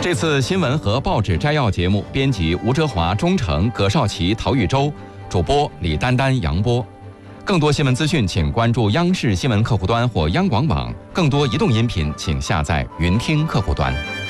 这次新闻和报纸摘要节目，编辑吴哲华、钟诚、葛少奇、陶玉洲，主播李丹丹、杨波。更多新闻资讯，请关注央视新闻客户端或央广网；更多移动音频，请下载云听客户端。